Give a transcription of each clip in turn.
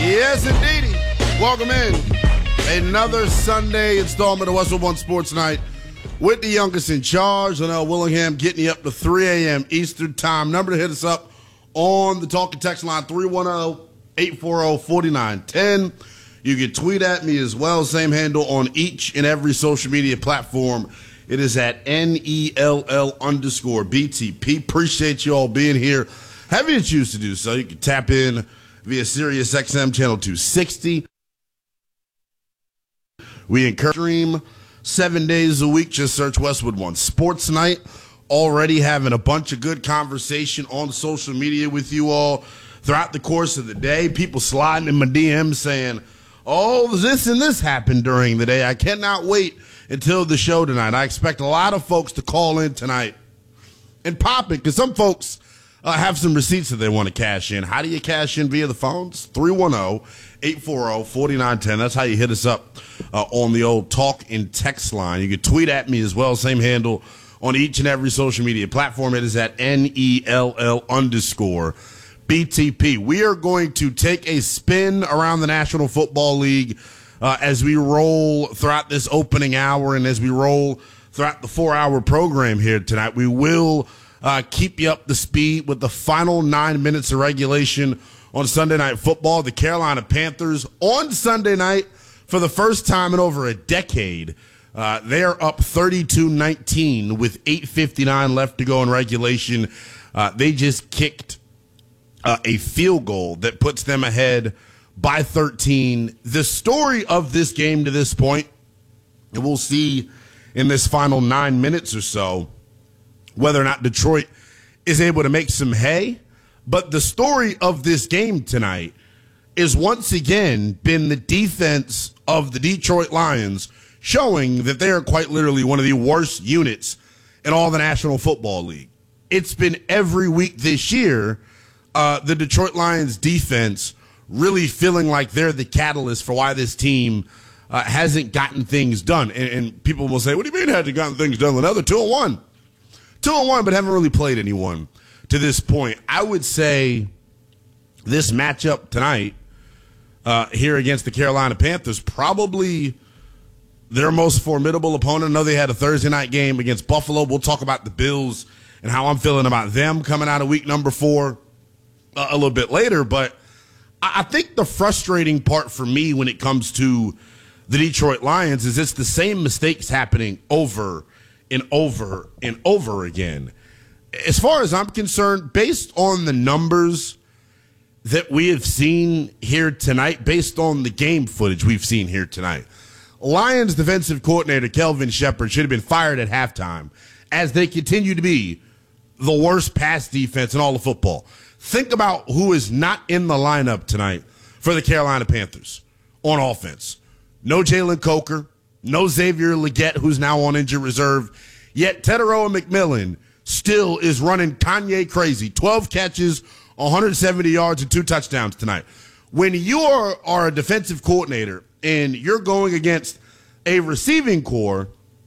Yes, indeedy. Welcome in. Another Sunday installment of Westwood One Sports Night with the youngest in charge, Linnell Willingham, getting you up to 3 a.m. Eastern Time. Number to hit us up on the talk and text line, 310-840-4910. You can tweet at me as well. Same handle on each and every social media platform. It is at NELL_BTP. Appreciate you all being here. However you choose to do so, you can tap in via Sirius XM channel 260. We encourage stream 7 days a week. Just search Westwood One Sports Night. Already having a bunch of good conversation on social media with you all throughout the course of the day. People sliding in my DMs saying, oh, this and this happened during the day. I cannot wait until the show tonight. I expect a lot of folks to call in tonight and pop it, because some folks have some receipts that they want to cash in. How do you cash in via the phones? 310-840-4910. That's how you hit us up on the old talk and text line. You can tweet at me as well. Same handle on each and every social media platform. It is at NELL_BTP. We are going to take a spin around the National Football League as we roll throughout this opening hour and as we roll throughout the 4-hour program here tonight. We will keep you up to speed with the final 9 minutes of regulation on Sunday Night Football. The Carolina Panthers on Sunday night, for the first time in over a decade, they are up 32-19 with 8:59 left to go in regulation. They just kicked a field goal that puts them ahead by 13. The story of this game to this point, and we'll see in this final 9 minutes or so whether or not Detroit is able to make some hay. But the story of this game tonight is once again been the defense of the Detroit Lions, showing that they are quite literally one of the worst units in all the National Football League. It's been every week this year, the Detroit Lions defense really feeling like they're the catalyst for why this team hasn't gotten things done. And people will say, what do you mean hasn't gotten things done? Another 2-1. 2-1, but haven't really played anyone to this point. I would say this matchup tonight here against the Carolina Panthers, probably their most formidable opponent. I know they had a Thursday night game against Buffalo. We'll talk about the Bills and how I'm feeling about them coming out of week number 4 a little bit later. But I think the frustrating part for me when it comes to the Detroit Lions is it's the same mistakes happening over and over and over again. As far as I'm concerned, based on the numbers that we have seen here tonight, based on the game footage we've seen here tonight, Lions defensive coordinator Kelvin Shepard should have been fired at halftime, as they continue to be the worst pass defense in all of football. Think about who is not in the lineup tonight for the Carolina Panthers on offense. No Jalen Coker, no Xavier Legette, who's now on injured reserve, yet Teteroa McMillan still is running Kanye crazy. 12 catches, 170 yards, and 2 touchdowns tonight. When you are a defensive coordinator and you're going against a receiving core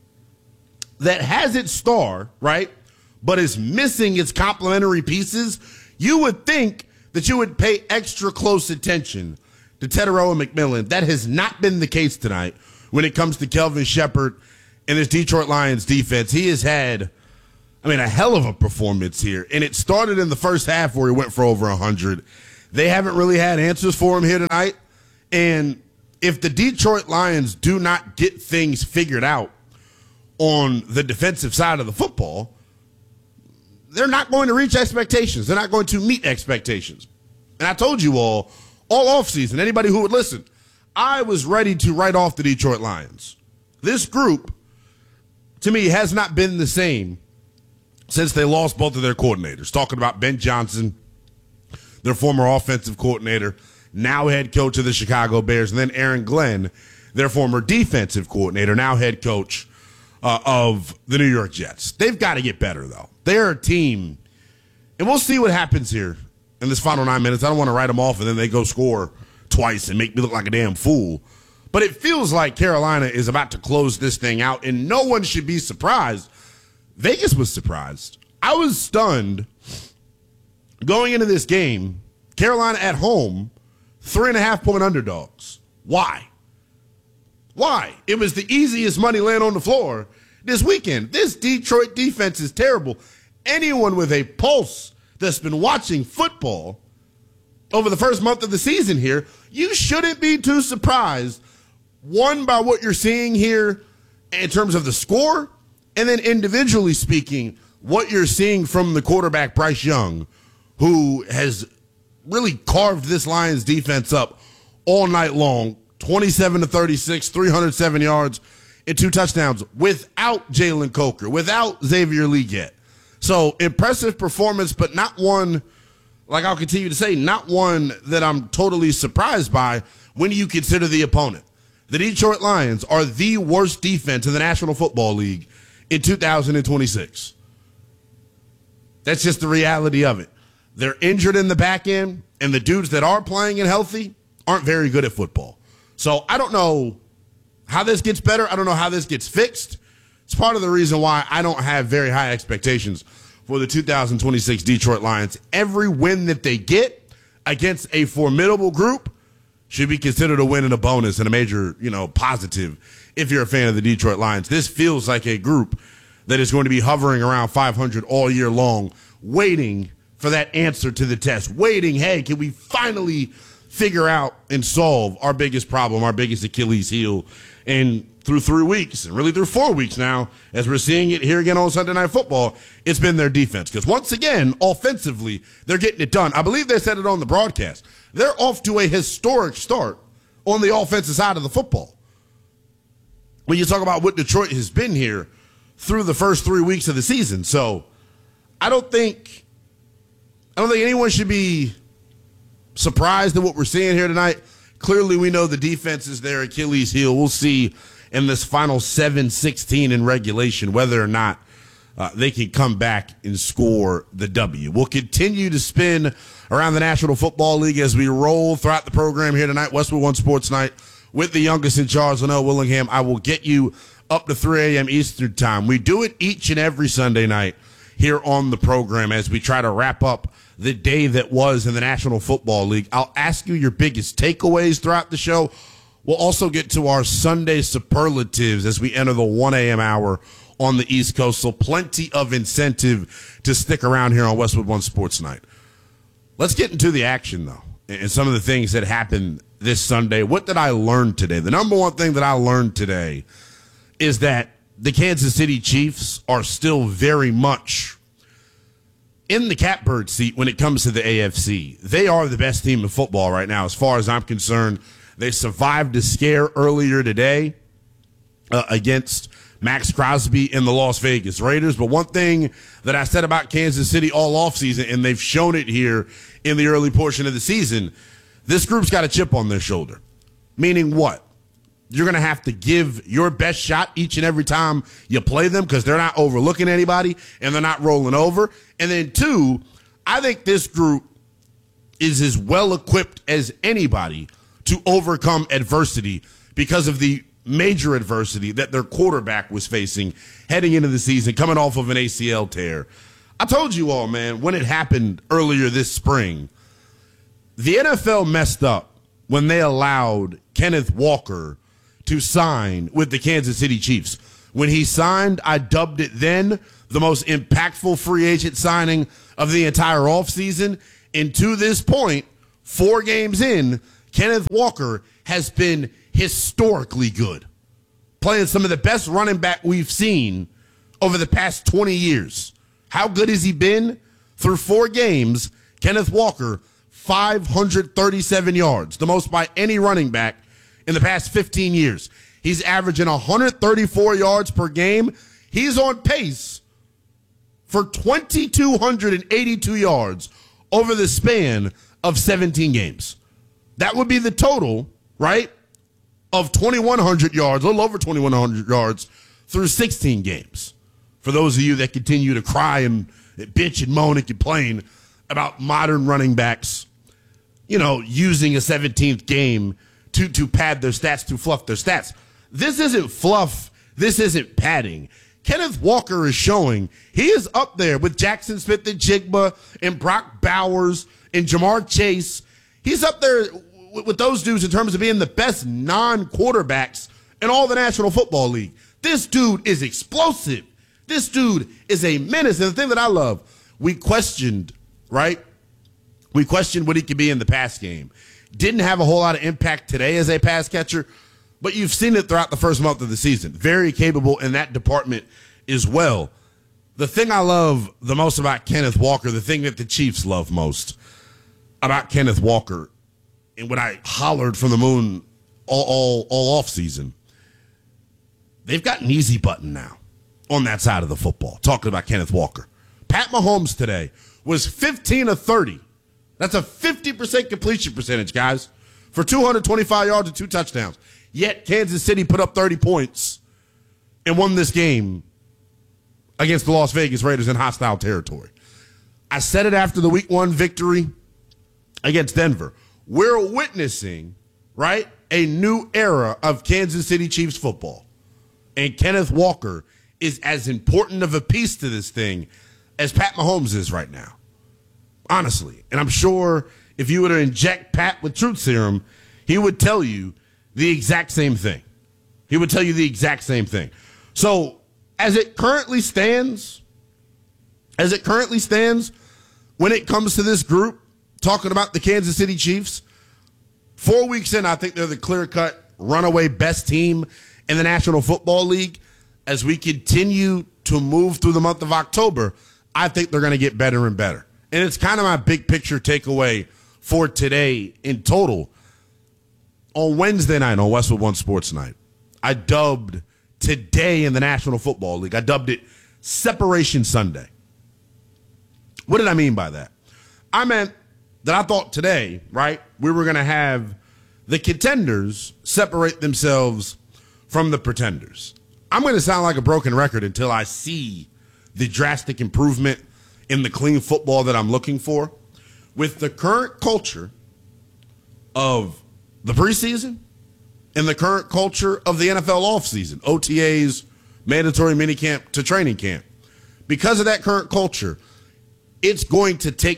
that has its star, right, but is missing its complementary pieces, you would think that you would pay extra close attention to Teteroa McMillan. That has not been the case tonight when it comes to Kelvin Shepard and this Detroit Lions defense. He has had, a hell of a performance here. And it started in the first half where he went for over 100. They haven't really had answers for him here tonight. And if the Detroit Lions do not get things figured out on the defensive side of the football, they're not going to reach expectations. They're not going to meet expectations. And I told you all offseason, anybody who would listen, I was ready to write off the Detroit Lions. This group, to me, has not been the same since they lost both of their coordinators. Talking about Ben Johnson, their former offensive coordinator, now head coach of the Chicago Bears, and then Aaron Glenn, their former defensive coordinator, now head coach of the New York Jets. They've got to get better, though. They're a team, and we'll see what happens here in this final 9 minutes. I don't want to write them off, and then they go score twice and make me look like a damn fool. But it feels like Carolina is about to close this thing out, and no one should be surprised. Vegas was surprised. I was stunned going into this game. Carolina at home, 3.5-point underdogs. Why? Why? It was the easiest money laying on the floor this weekend. This Detroit defense is terrible. Anyone with a pulse that's been watching football over the first month of the season here, you shouldn't be too surprised, one, by what you're seeing here in terms of the score, and then individually speaking, what you're seeing from the quarterback, Bryce Young, who has really carved this Lions defense up all night long, 27-36, 307 yards, and 2 touchdowns without Jalen Coker, without Xavier Legette. So impressive performance, but not one, like I'll continue to say, not one that I'm totally surprised by when you consider the opponent. The Detroit Lions are the worst defense in the National Football League in 2026. That's just the reality of it. They're injured in the back end, and the dudes that are playing and healthy aren't very good at football. So I don't know how this gets better. I don't know how this gets fixed. It's part of the reason why I don't have very high expectations for the 2026 Detroit Lions. Every win that they get against a formidable group should be considered a win and a bonus and a major, positive if you're a fan of the Detroit Lions. This feels like a group that is going to be hovering around 500 all year long, waiting for that answer to the test, waiting, hey, can we finally figure out and solve our biggest problem, our biggest Achilles heel? And through 3 weeks, and really through 4 weeks now, as we're seeing it here again on Sunday Night Football, it's been their defense. Because once again, offensively, they're getting it done. I believe they said it on the broadcast. They're off to a historic start on the offensive side of the football. When you talk about what Detroit has been here through the first 3 weeks of the season. So I don't think anyone should be surprised at what we're seeing here tonight. Clearly, we know the defense is their Achilles heel. We'll see in this final 7-16 in regulation whether or not they can come back and score the W. We'll continue to spin around the National Football League as we roll throughout the program here tonight. Westwood One Sports Night with the youngest in charge, Linnell Willingham. I will get you up to 3 a.m. Eastern Time. We do it each and every Sunday night here on the program as we try to wrap up the day that was in the National Football League. I'll ask you your biggest takeaways throughout the show. We'll also get to our Sunday superlatives as we enter the 1 a.m. hour on the East Coast. So plenty of incentive to stick around here on Westwood One Sports Night. Let's get into the action, though, and some of the things that happened this Sunday. What did I learn today? The number one thing that I learned today is that the Kansas City Chiefs are still very much in the catbird seat when it comes to the AFC. They are the best team in football right now, as far as I'm concerned. They survived a scare earlier today against Max Crosby and the Las Vegas Raiders. But one thing that I said about Kansas City all offseason, and they've shown it here in the early portion of the season, this group's got a chip on their shoulder. Meaning what? You're going to have to give your best shot each and every time you play them because they're not overlooking anybody and they're not rolling over. And then, two, I think this group is as well equipped as anybody to overcome adversity because of the major adversity that their quarterback was facing heading into the season, coming off of an ACL tear. I told you all, man, when it happened earlier this spring, the NFL messed up when they allowed Kenneth Walker to sign with the Kansas City Chiefs. When he signed, I dubbed it then the most impactful free agent signing of the entire offseason. And to this point, 4 games in, Kenneth Walker has been historically good, playing some of the best running back we've seen over the past 20 years. How good has he been? Through 4 games, Kenneth Walker, 537 yards, the most by any running back in the past 15 years. He's averaging 134 yards per game. He's on pace for 2,282 yards over the span of 17 games. That would be the total, right, of 2,100 yards, a little over 2,100 yards through 16 games. For those of you that continue to cry and bitch and moan and complain about modern running backs, using a 17th game to pad their stats, to fluff their stats. This isn't fluff. This isn't padding. Kenneth Walker is showing he is up there with Jackson Smith and Jigba and Brock Bowers and Jamar Chase. He's up there with those dudes in terms of being the best non-quarterbacks in all the National Football League. This dude is explosive. This dude is a menace. And the thing that I love, we questioned, right? We questioned what he could be in the pass game. Didn't have a whole lot of impact today as a pass catcher, but you've seen it throughout the first month of the season. Very capable in that department as well. The thing I love the most about Kenneth Walker, the thing that the Chiefs love most about Kenneth Walker, and what I hollered from the moon all off season, they've got an easy button now on that side of the football, talking about Kenneth Walker. Pat Mahomes today was 15 of 30. That's a 50% completion percentage, guys, for 225 yards and 2 touchdowns. Yet Kansas City put up 30 points and won this game against the Las Vegas Raiders in hostile territory. I said it after the week 1 victory against Denver. We're witnessing, right, a new era of Kansas City Chiefs football. And Kenneth Walker is as important of a piece to this thing as Pat Mahomes is right now. Honestly. And I'm sure if you were to inject Pat with truth serum, he would tell you the exact same thing. He would tell you the exact same thing. So as it currently stands, when it comes to this group, talking about the Kansas City Chiefs, 4 weeks in, I think they're the clear-cut runaway best team in the National Football League. As we continue to move through the month of October, I think they're going to get better and better. And it's kind of my big picture takeaway for today in total. On Wednesday night on Westwood One Sports Night, I dubbed today in the National Football League, I dubbed it Separation Sunday. What did I mean by that? I meant that I thought today, right, we were going to have the contenders separate themselves from the pretenders. I'm going to sound like a broken record until I see the drastic improvement in the clean football that I'm looking for. With the current culture of the preseason and the current culture of the NFL offseason, OTAs, mandatory minicamp to training camp, because of that current culture, it's going to take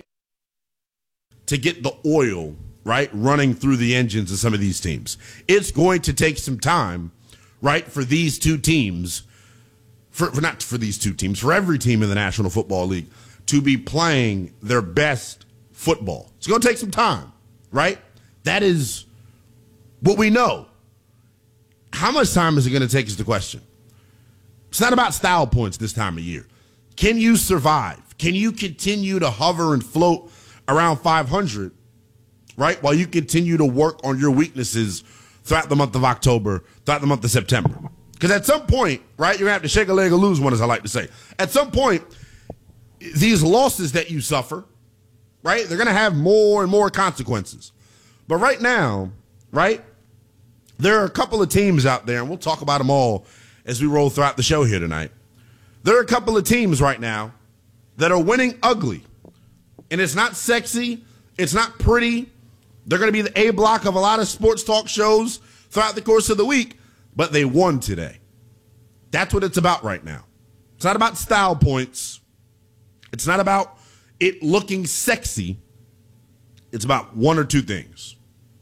to get the oil, right, running through the engines of some of these teams. It's going to take some time, right, for these two teams, for every team in the National Football League to be playing their best football. It's going to take some time, right? That is what we know. How much time is it going to take is the question. It's not about style points this time of year. Can you survive? Can you continue to hover and float around 500, right, while you continue to work on your weaknesses throughout the month of October, throughout the month of September? Because at some point, right, you're going to have to shake a leg or lose one, as I like to say. At some point, these losses that you suffer, right, they're going to have more and more consequences. But right now, right, there are a couple of teams out there, and we'll talk about them all as we roll throughout the show here tonight. There are a couple of teams right now that are winning ugly. And it's not sexy. It's not pretty. They're going to be the A block of a lot of sports talk shows throughout the course of the week, but they won today. That's what it's about right now. It's not about style points. It's not about it looking sexy. It's about one or two things.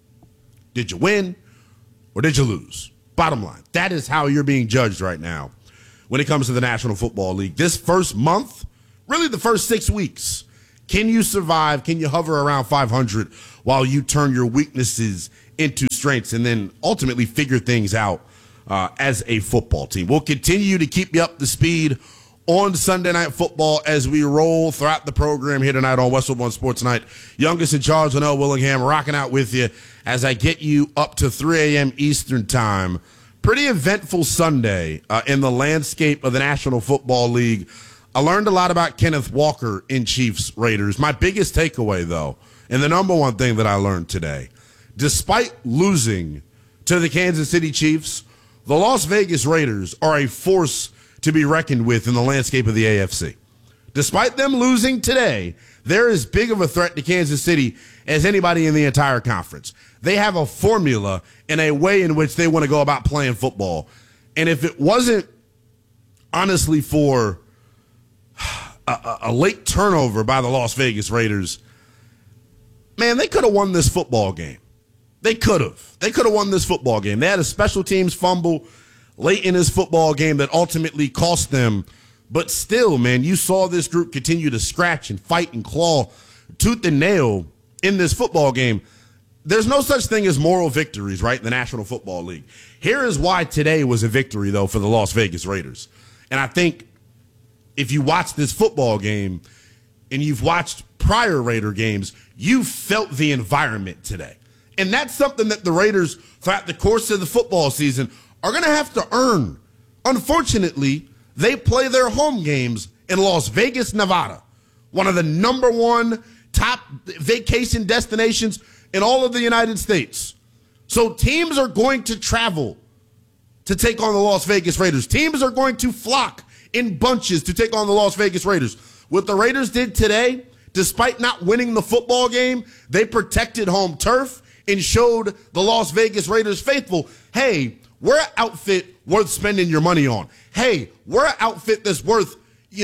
Did you win or did you lose? Bottom line, that is how you're being judged right now when it comes to the National Football League. This first month, really the first 6 weeks, can you survive? Can you hover around 500 while you turn your weaknesses into strengths and then ultimately figure things out as a football team? We'll continue to keep you up to speed on Sunday Night Football as we roll throughout the program here tonight on Westwood One Sports Night. Youngest in charge, Linnell Willingham, rocking out with you as I get you up to 3 a.m. Eastern time. Pretty eventful Sunday in the landscape of the National Football League. I learned a lot about Kenneth Walker in Chiefs Raiders. My biggest takeaway, though, and the number one thing that I learned today, despite losing to the Kansas City Chiefs, the Las Vegas Raiders are a force to be reckoned with in the landscape of the AFC. Despite them losing today, they're as big of a threat to Kansas City as anybody in the entire conference. They have a formula and a way in which they want to go about playing football. And if it wasn't, honestly, for a late turnover by the Las Vegas Raiders, man, they could have won this football game. They could have. They could have won this football game. They had a special teams fumble late in this football game that ultimately cost them. But still, man, you saw this group continue to scratch and fight and claw tooth and nail in this football game. There's no such thing as moral victories, right, in the National Football League. Here is why today was a victory, though, for the Las Vegas Raiders. And I think if you watch this football game and you've watched prior Raider games, you felt the environment today. And that's something that the Raiders, throughout the course of the football season, are going to have to earn. Unfortunately, they play their home games in Las Vegas, Nevada, one of the number one top vacation destinations in all of the United States. So teams are going to travel to take on the Las Vegas Raiders. Teams are going to flock in bunches to take on the Las Vegas Raiders. What the Raiders did today, despite not winning the football game, they protected home turf and showed the Las Vegas Raiders faithful, hey, we're an outfit worth spending your money on. Hey, we're an outfit that's worth,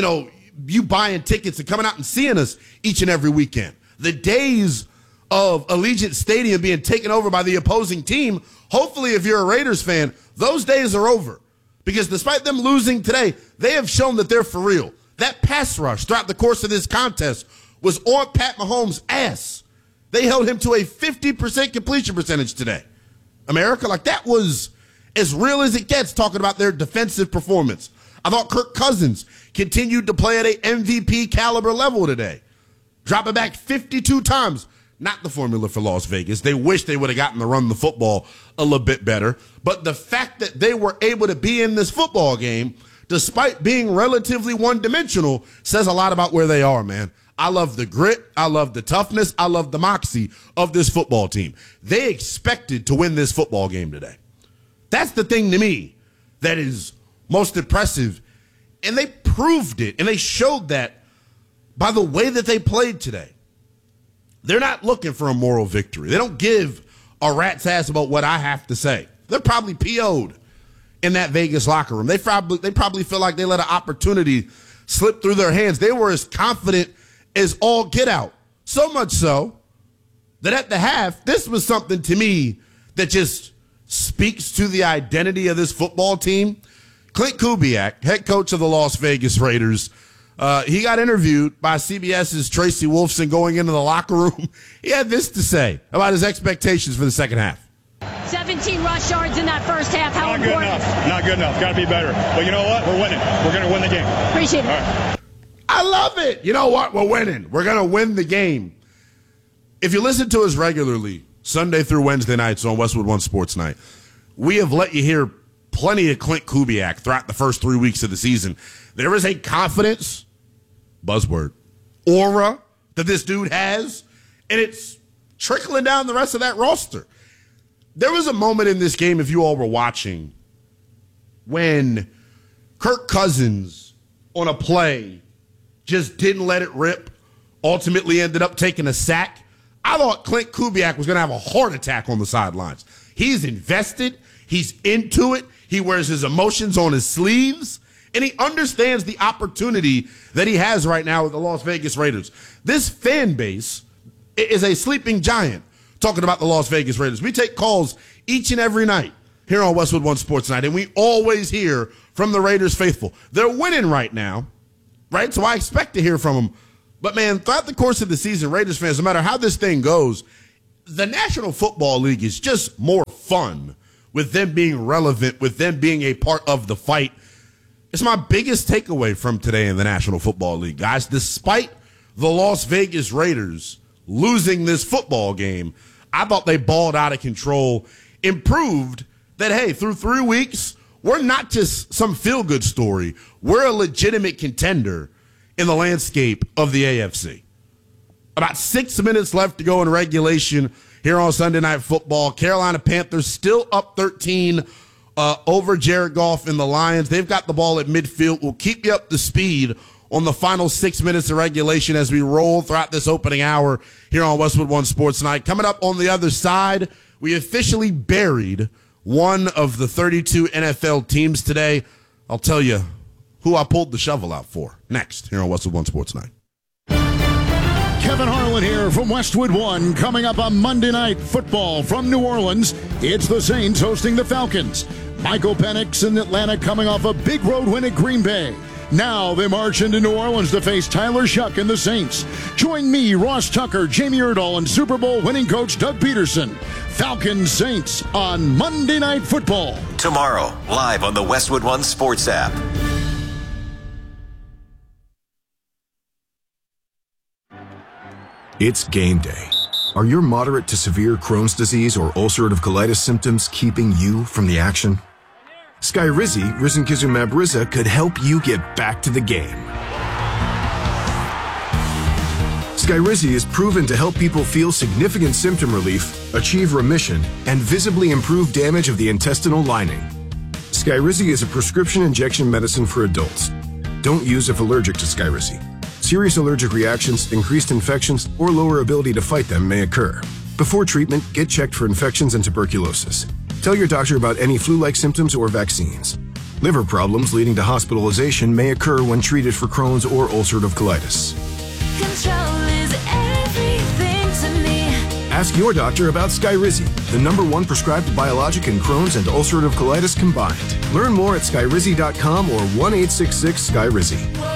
you buying tickets and coming out and seeing us each and every weekend. The days of Allegiant Stadium being taken over by the opposing team, hopefully if you're a Raiders fan, those days are over. Because despite them losing today, they have shown that they're for real. That pass rush throughout the course of this contest was on Pat Mahomes' ass. They held him to a 50% completion percentage today. America, like that was as real as it gets talking about their defensive performance. I thought Kirk Cousins continued to play at an MVP caliber level today. Dropping back 52 times. Not the formula for Las Vegas. They wish they would have gotten to run the football a little bit better. But the fact that they were able to be in this football game, despite being relatively one-dimensional, says a lot about where they are, man. I love the grit. I love the toughness. I love the moxie of this football team. They expected to win this football game today. That's the thing to me that is most impressive. And they proved it, and they showed that by the way that they played today. They're not looking for a moral victory. They don't give a rat's ass about what I have to say. They're probably PO'd in that Vegas locker room. They probably feel like they let an opportunity slip through their hands. They were as confident as all get out. So much so that at the half, this was something to me that just speaks to the identity of this football team. Clint Kubiak, head coach of the Las Vegas Raiders, he got interviewed by CBS's Tracy Wolfson going into the locker room. He had this to say about his expectations for the second half. 17 rush yards in that first half. How important? Not good enough. Not good enough. Got to be better. But you know what? We're winning. We're going to win the game. Appreciate it. All right. I love it. You know what? We're winning. We're going to win the game. If you listen to us regularly, Sunday through Wednesday nights on Westwood One Sports Night, we have let you hear plenty of Clint Kubiak throughout the first 3 weeks of the season. There is a confidence, buzzword, aura that this dude has, and it's trickling down the rest of that roster. There was a moment in this game, if you all were watching, when Kirk Cousins on a play just didn't let it rip, ultimately ended up taking a sack. I thought Clint Kubiak was going to have a heart attack on the sidelines. He's invested. He's into it. He wears his emotions on his sleeves, and he understands the opportunity that he has right now with the Las Vegas Raiders. This fan base is a sleeping giant talking about the Las Vegas Raiders. We take calls each and every night here on Westwood One Sports Night, and we always hear from the Raiders faithful. They're winning right now, right? So I expect to hear from them. But, man, throughout the course of the season, Raiders fans, no matter how this thing goes, the National Football League is just more fun with them being relevant, with them being a part of the fight. It's my biggest takeaway from today in the National Football League, guys. Despite the Las Vegas Raiders losing this football game, I thought they balled out of control, improved that, hey, through 3 weeks, we're not just some feel-good story. We're a legitimate contender in the landscape of the AFC. About 6 minutes left to go in regulation here on Sunday Night Football. Carolina Panthers still up 13 over Jared Goff and the Lions. They've got the ball at midfield. We'll keep you up to speed on the final 6 minutes of regulation as we roll throughout this opening hour here on Westwood One Sports Night. Coming up on the other side, we officially buried one of the 32 NFL teams today. I'll tell you who I pulled the shovel out for next here on Westwood One Sports Night. Kevin Harlan here from Westwood One. Coming up on Monday Night Football from New Orleans, it's the Saints hosting the Falcons. Michael Penix in Atlanta coming off a big road win at Green Bay. Now they march into New Orleans to face Tyler Shuck and the Saints. Join me, Ross Tucker, Jamie Erdahl, and Super Bowl winning coach Doug Peterson. Falcons Saints on Monday Night Football. Tomorrow, live on the Westwood One Sports app. It's game day. Are your moderate to severe Crohn's disease or ulcerative colitis symptoms keeping you from the action? Skyrizi, risankizumab Riza, could help you get back to the game. Skyrizi is proven to help people feel significant symptom relief, achieve remission, and visibly improve damage of the intestinal lining. Skyrizi is a prescription injection medicine for adults. Don't use if allergic to Skyrizi. Serious allergic reactions, increased infections, or lower ability to fight them may occur. Before treatment, get checked for infections and tuberculosis. Tell your doctor about any flu-like symptoms or vaccines. Liver problems leading to hospitalization may occur when treated for Crohn's or ulcerative colitis. Control is everything to me. Ask your doctor about Skyrizi, the #1 prescribed biologic in Crohn's and ulcerative colitis combined. Learn more at skyrizi.com or 1-866-SKYRIZI.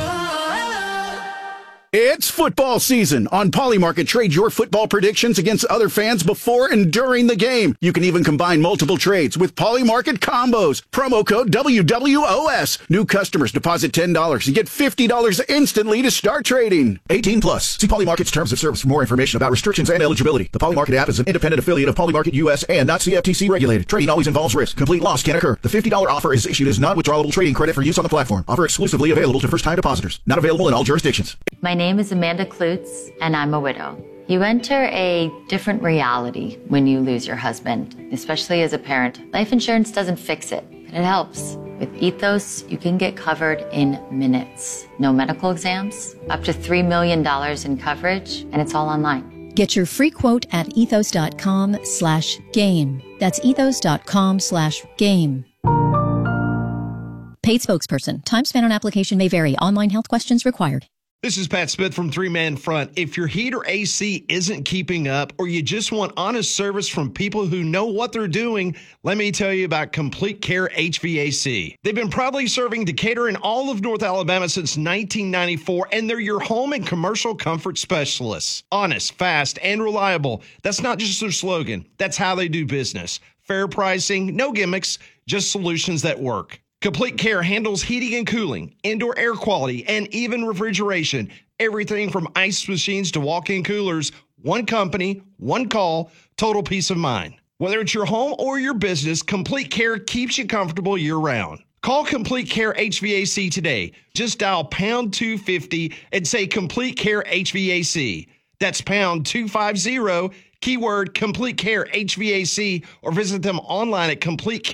It's football season. On Polymarket, trade your football predictions against other fans before and during the game. You can even combine multiple trades with Polymarket combos. Promo code WWOS. New customers deposit $10 and get $50 instantly to start trading. 18 plus. See Polymarket's terms of service for more information about restrictions and eligibility. The Polymarket app is an independent affiliate of Polymarket US and not CFTC regulated. Trading always involves risk. Complete loss can occur. The $50 offer is issued as non-withdrawable trading credit for use on the platform. Offer exclusively available to first-time depositors. Not available in all jurisdictions. My name is Amanda Klutz, and I'm a widow. You enter a different reality when you lose your husband, especially as a parent. Life insurance doesn't fix it, but it helps. With Ethos, you can get covered in minutes. No medical exams, up to $3 million in coverage, and it's all online. Get your free quote at ethos.com/game. That's ethos.com/game. Paid spokesperson. Time spent on application may vary. Online health questions required. This is Pat Smith from Three Man Front. If your heat or AC isn't keeping up, or you just want honest service from people who know what they're doing, let me tell you about Complete Care HVAC. They've been proudly serving Decatur and all of North Alabama since 1994, and they're your home and commercial comfort specialists. Honest, fast, and reliable. That's not just their slogan. That's how they do business. Fair pricing, no gimmicks, just solutions that work. Complete Care handles heating and cooling, indoor air quality, and even refrigeration. Everything from ice machines to walk-in coolers. One company, one call, total peace of mind. Whether it's your home or your business, Complete Care keeps you comfortable year-round. Call Complete Care HVAC today. Just dial pound 250 and say Complete Care HVAC. That's pound 250, keyword Complete Care HVAC, or visit them online at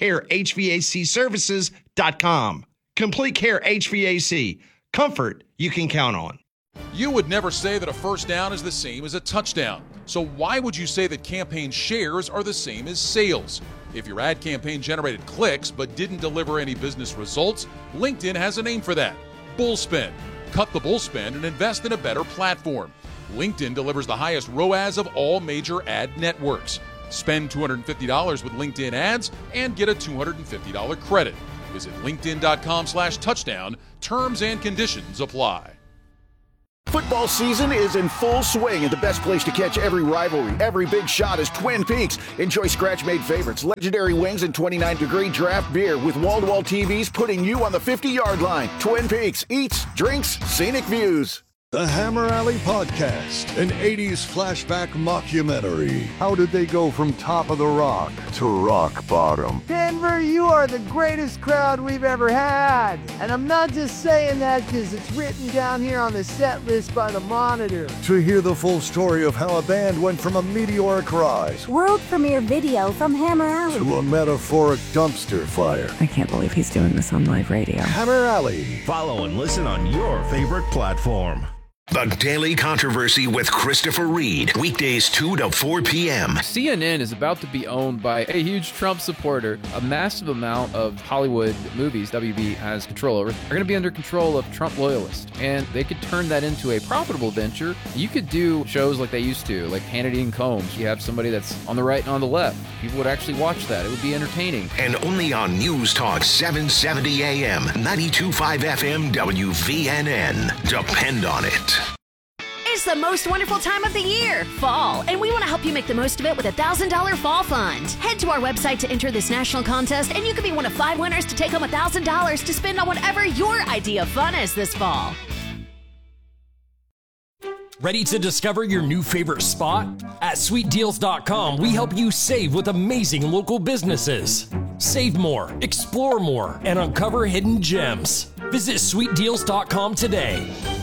CompleteCareHVACservices.com. Complete Care HVAC. Comfort you can count on. You would never say that a first down is the same as a touchdown. So why would you say that campaign shares are the same as sales? If your ad campaign generated clicks but didn't deliver any business results, LinkedIn has a name for that. Bullspend. Cut the bullspend and invest in a better platform. LinkedIn delivers the highest ROAS of all major ad networks. Spend $250 with LinkedIn ads and get a $250 credit. Visit linkedin.com/touchdown. Terms and conditions apply. Football season is in full swing, and the best place to catch every rivalry, every big shot is Twin Peaks. Enjoy scratch-made favorites, legendary wings, and 29-degree draft beer with wall-to-wall TVs putting you on the 50-yard line. Twin Peaks, eats, drinks, scenic views. The Hammer Alley Podcast, an 80s flashback mockumentary. How did they go from top of the rock to rock bottom? Denver, you are the greatest crowd we've ever had. And I'm not just saying that because it's written down here on the set list by the Monitor. To hear the full story of how a band went from a meteoric rise, world premiere video from Hammer Alley, to a metaphoric dumpster fire. I can't believe he's doing this on live radio. Hammer Alley. Follow and listen on your favorite platform. The Daily Controversy with Christopher Reed. Weekdays 2 to 4 p.m. CNN is about to be owned by a huge Trump supporter. A massive amount of Hollywood movies WB has control over are going to be under control of Trump loyalists. And they could turn that into a profitable venture. You could do shows like they used to, like Hannity and Combs. You have somebody that's on the right and on the left. People would actually watch that. It would be entertaining. And only on News Talk 770 AM, 92.5 FM, WVNN. Depend on it. It's the most wonderful time of the year, fall, and we want to help you make the most of it with a $1,000 fall fund. Head to our website to enter this national contest, and you could be one of 5 winners to take home $1,000 to spend on whatever your idea of fun is this fall. Ready to discover your new favorite spot? At sweetdeals.com, we help you save with amazing local businesses. Save more, explore more, and uncover hidden gems. Visit sweetdeals.com today.